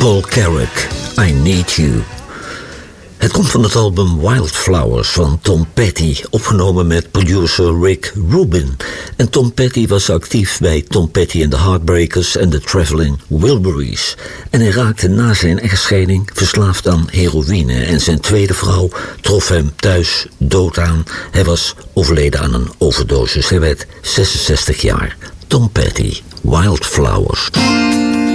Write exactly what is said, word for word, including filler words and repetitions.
Paul Carrack, I Need You. Het komt van het album Wildflowers van Tom Petty, opgenomen met producer Rick Rubin. En Tom Petty was actief bij Tom Petty and the Heartbreakers en de Traveling Wilburys. En hij raakte na zijn echtscheiding verslaafd aan heroïne en zijn tweede vrouw trof hem thuis dood aan. Hij was overleden aan een overdosis. Hij werd zesenzestig jaar. Tom Petty, Wildflowers.